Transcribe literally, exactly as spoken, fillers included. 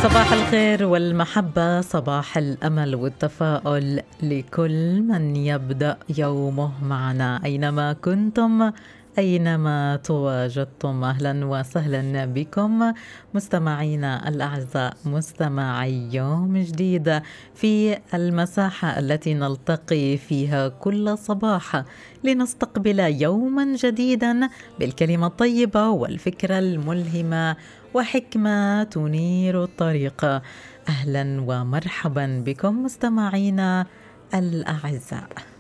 صباح الخير والمحبة، صباح الأمل والتفاؤل لكل من يبدأ يومه معنا أينما كنتم، أينما تواجدتم. أهلا وسهلا بكم مستمعينا الأعزاء، مستمعي يوم جديد في المساحة التي نلتقي فيها كل صباح لنستقبل يوما جديدا بالكلمة الطيبة والفكرة الملهمة وحكمة تنير الطريق. أهلا ومرحبا بكم مستمعينا الأعزاء.